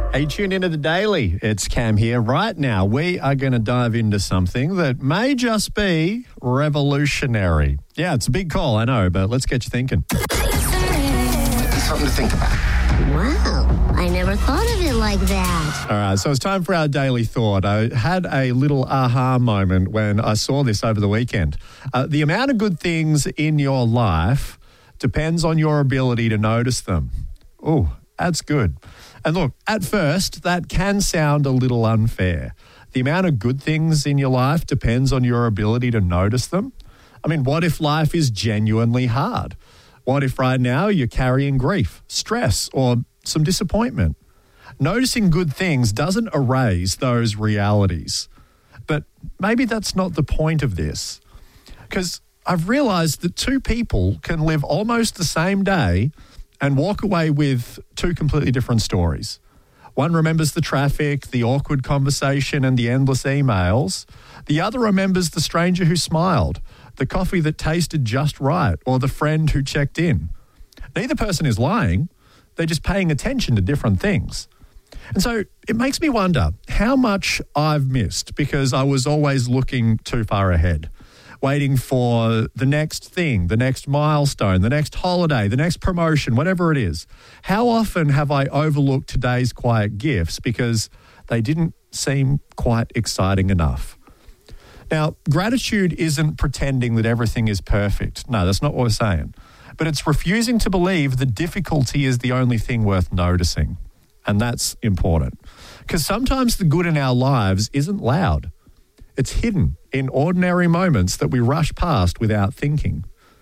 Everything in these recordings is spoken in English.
Hey, tune into the Daily. It's Cam here. Right now, we are going to dive into something that may just be revolutionary. Yeah, it's a big call, I know, but let's get you thinking. Something to think about. Wow, I never thought of it like that. All right, so it's time for our daily thought. I had a little aha moment when I saw this over the weekend. The amount of good things in your life depends on your ability to notice them. Oh, that's good. And look, at first, that can sound a little unfair. The amount of good things in your life depends on your ability to notice them. I mean, what if life is genuinely hard? What if right now you're carrying grief, stress, or some disappointment? Noticing good things doesn't erase those realities. But maybe that's not the point of this. Because I've realized that two people can live almost the same day and walk away with two completely different stories. One remembers the traffic, the awkward conversation, and the endless emails. The other remembers the stranger who smiled, the coffee that tasted just right, or the friend who checked in. Neither person is lying. They're just paying attention to different things. And so it makes me wonder how much I've missed because I was always looking too far ahead, waiting for the next thing, the next milestone, the next holiday, the next promotion, whatever it is. How often have I overlooked today's quiet gifts because they didn't seem quite exciting enough? Now, gratitude isn't pretending that everything is perfect. No, that's not what we're saying. But it's refusing to believe that difficulty is the only thing worth noticing. And that's important. Because sometimes the good in our lives isn't loud. It's hidden in ordinary moments that we rush past without thinking.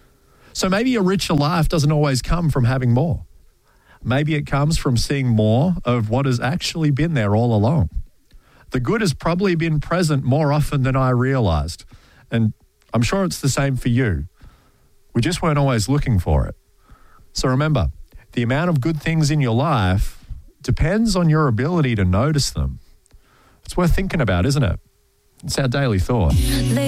So maybe a richer life doesn't always come from having more. Maybe it comes from seeing more of what has actually been there all along. The good has probably been present more often than I realized. And I'm sure it's the same for you. We just weren't always looking for it. So remember, the amount of good things in your life depends on your ability to notice them. It's worth thinking about, isn't it? It's our daily thought.